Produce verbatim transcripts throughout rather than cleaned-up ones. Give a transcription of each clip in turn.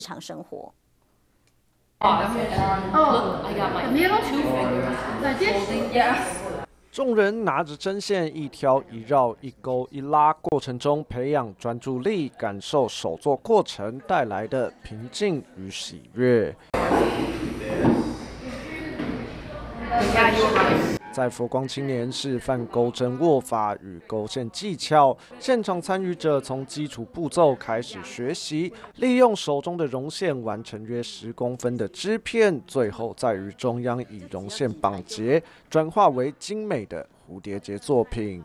常生活。 众人拿着针线一挑一绕一勾一拉，过程中培养专注力，感受手作过程带来的平静与喜悦。在佛光青年示范钩针握法与钩线技巧，现场参与者从基础步骤开始学习，利用手中的绒线完成约十公分的织片，最后在于中央以绒线绑结，转化为精美的蝴蝶结作品。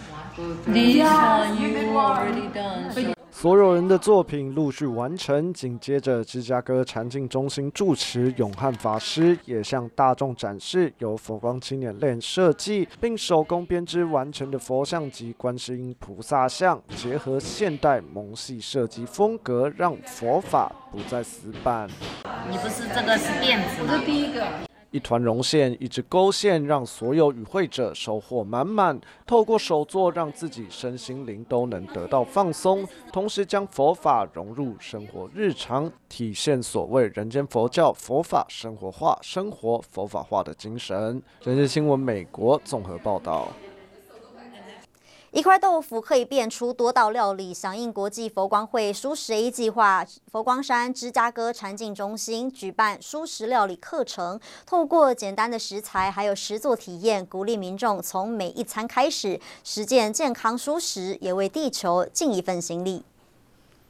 所有人的作品陆续完成，紧接着芝加哥禅境中心住持永汉法师也向大众展示由佛光青年链设计并手工编织完成的佛像及观世音菩萨像，结合现代蒙系设计风格，让佛法不再死板。 你不是这个是辫子吗？这第一个。 一团绒线，一支钩线，让所有与会者收获满满。透过手作，让自己身心灵都能得到放松，同时将佛法融入生活日常，体现所谓人间佛教佛法生活化、生活佛法化的精神。这是新闻美国综合报道。 一块豆腐可以变出多道料理，响应国际佛光会蔬食 A 计划，佛光山芝加哥禅境中心举办蔬食料理课程，透过简单的食材还有实作体验，鼓励民众从每一餐开始实践健康蔬食，也为地球尽一份心力。